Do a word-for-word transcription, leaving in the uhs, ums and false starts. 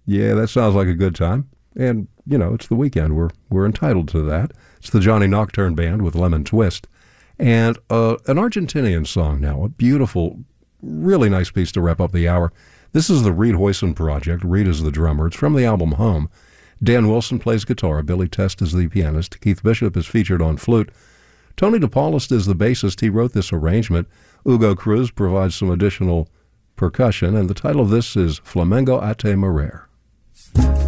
Yeah, that sounds like a good time. And, you know, it's the weekend. We're we're entitled to that. It's the Johnny Nocturne Band with Lemon Twist. And uh, an Argentinian song now, a beautiful, really nice piece to wrap up the hour. This is the Reed Hoyson Project. Reed is the drummer. It's from the album Home. Dan Wilson plays guitar. Billy Test is the pianist. Keith Bishop is featured on flute. Tony DePaulist is the bassist. He wrote this arrangement. Hugo Cruz provides some additional percussion. And the title of this is Flamengo Ate Morer.